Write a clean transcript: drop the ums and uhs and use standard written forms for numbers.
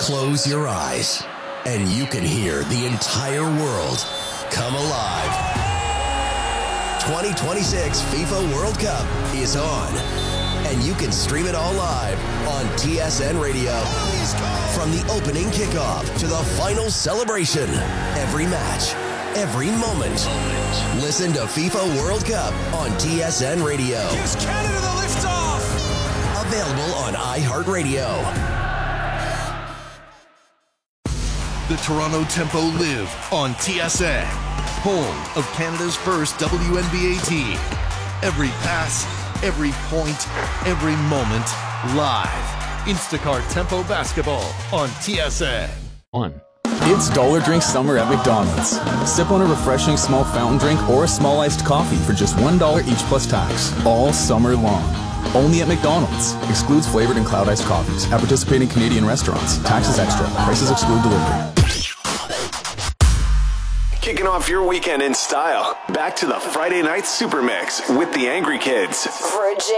Close your eyes, and you can hear the entire world come alive. 2026 FIFA World Cup is on, and you can stream it all live on TSN Radio. From the opening kickoff to the final celebration, every match, every moment. Listen to FIFA World Cup on TSN Radio. Gives Canada the lift-off! Available on iHeartRadio. The Toronto Tempo live on TSN, home of Canada's first WNBA team. Every pass, every point, every moment, live. Instacart Tempo Basketball on TSN. It's Dollar Drink Summer at McDonald's. Sip on a refreshing small fountain drink or a small iced coffee for just $1 each plus tax, all summer long. Only at McDonald's. Excludes flavored and cloud iced coffees at participating Canadian restaurants. Taxes extra. Prices exclude delivery. Kicking off your weekend in style. Back to the Friday Night Super Mix with the Angry Kids.